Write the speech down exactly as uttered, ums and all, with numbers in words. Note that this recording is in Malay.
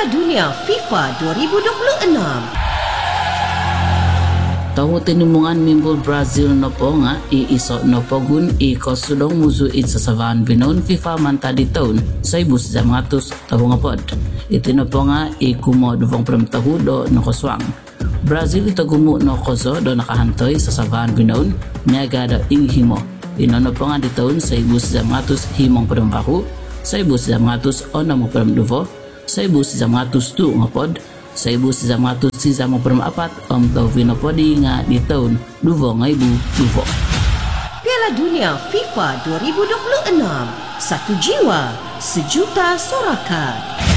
Piala Dunia FIFA dua ribu dua puluh enam. Tahu tinimungan mimbul Brazil nopo nga i isok nopo gun i kosudong muzu it sasavan binon FIFA manta di tahun seribu sembilan ratus tahu ngapod. Iti nopo nga i kumo duvong pram tahu do nokoswang. Brazil ito gumu no koso do nakahantoy sa sasavan binon niaga do inghimo. Ino nopo nga di tahun seribu sembilan ratus himong pram bahu, seribu sembilan ratus onam pram duvo, seribu sembilan ratus tu ngapod, seribu sembilan ratus empat Om Tau Vinopodi nga di tahun dua ribu dua. Piala Dunia FIFA dua ribu dua puluh enam. Satu jiwa, sejuta sorakan.